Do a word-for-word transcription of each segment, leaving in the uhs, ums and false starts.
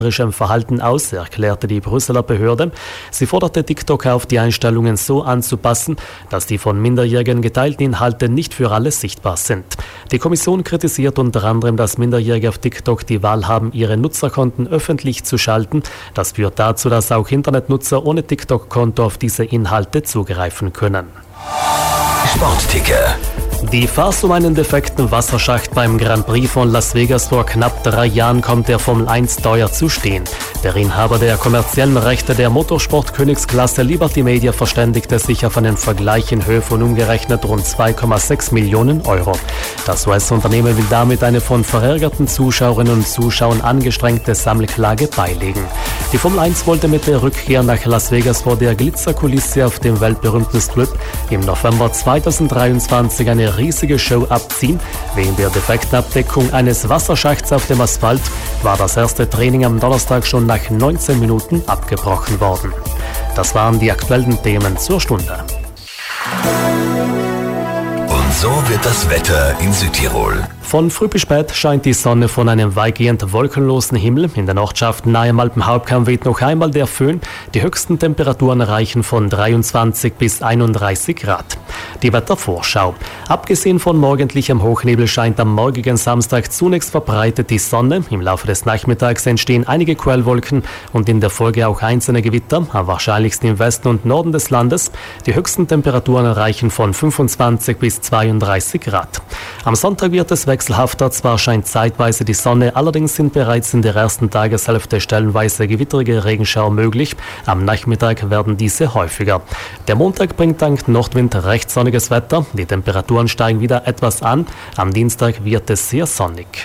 Verhalten aus, erklärte die Brüsseler Behörde. Sie forderte TikTok auf, die Einstellungen so anzupassen, dass die von Minderjährigen geteilten Inhalte nicht für alle sichtbar sind. Die Kommission kritisiert unter anderem, dass Minderjährige auf TikTok die Wahl haben, ihre Nutzerkonten öffentlich zu schalten. Das führt dazu, dass auch Internetnutzer ohne TikTok-Konto auf diese Inhalte zugreifen können. Sportticker. Die Farce um einen defekten Wasserschacht beim Grand Prix von Las Vegas vor knapp drei Jahren kommt der Formel eins teuer zu stehen. Der Inhaber der kommerziellen Rechte der Motorsport-Königsklasse Liberty Media verständigte sich auf einen Vergleich in Höhe von umgerechnet rund zwei Komma sechs Millionen Euro. Das U S-Unternehmen will damit eine von verärgerten Zuschauerinnen und Zuschauern angestrengte Sammelklage beilegen. Die Formel eins wollte mit der Rückkehr nach Las Vegas vor der Glitzerkulisse auf dem weltberühmten Strip im November zweitausenddreiundzwanzig eine riesige Show abziehen. Wegen der defekten Abdeckung eines Wasserschachts auf dem Asphalt war das erste Training am Donnerstag schon nach neunzehn Minuten abgebrochen worden. Das waren die aktuellen Themen zur Stunde. Und so wird das Wetter in Südtirol. Von früh bis spät scheint die Sonne von einem weitgehend wolkenlosen Himmel. In den Ortschaften nahe am Alpenhauptkamm weht noch einmal der Föhn. Die höchsten Temperaturen reichen von dreiundzwanzig bis einunddreißig Grad. Die Wettervorschau. Abgesehen von morgendlichem Hochnebel scheint am morgigen Samstag zunächst verbreitet die Sonne. Im Laufe des Nachmittags entstehen einige Quellwolken und in der Folge auch einzelne Gewitter, am wahrscheinlichsten im Westen und Norden des Landes. Die höchsten Temperaturen reichen von fünfundzwanzig bis zweiunddreißig Grad. Am Sonntag wird es wechselhafter, zwar scheint zeitweise die Sonne, allerdings sind bereits in der ersten Tageshälfte stellenweise gewitterige Regenschauer möglich. Am Nachmittag werden diese häufiger. Der Montag bringt dank Nordwind recht sonniges Wetter. Die Temperaturen steigen wieder etwas an. Am Dienstag wird es sehr sonnig.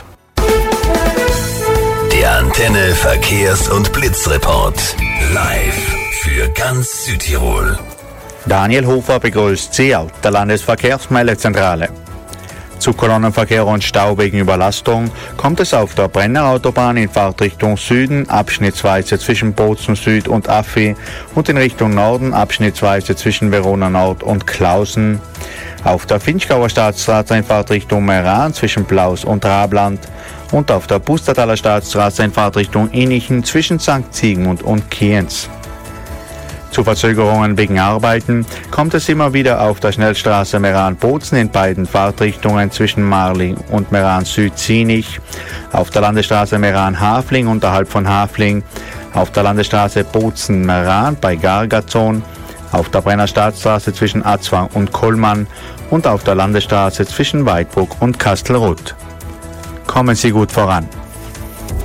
Der Antenne Verkehrs- und Blitzreport. Live für ganz Südtirol. Daniel Hofer begrüßt Sie aus der Landesverkehrsmeldezentrale. Zu Kolonnenverkehr und Stau wegen Überlastung kommt es auf der Brennerautobahn in Fahrtrichtung Süden, abschnittsweise zwischen Bozen Süd und Affi, und in Richtung Norden, abschnittsweise zwischen Verona Nord und Klausen. Auf der Finchgauer Staatsstraße in Fahrtrichtung Meran zwischen Plaus und Rabland und auf der Pustertaler Staatsstraße in Fahrtrichtung Innichen zwischen Sankt Sigmund und Kienz. Zu Verzögerungen wegen Arbeiten kommt es immer wieder auf der Schnellstraße Meran-Bozen in beiden Fahrtrichtungen zwischen Marling und Meran-Süd-Zienich, auf der Landesstraße Meran-Hafling unterhalb von Hafling, auf der Landesstraße Bozen-Meran bei Gargazon, auf der Brenner Staatsstraße zwischen Atzwang und Kollmann und auf der Landesstraße zwischen Weidbruck und Kastelruth. Kommen Sie gut voran.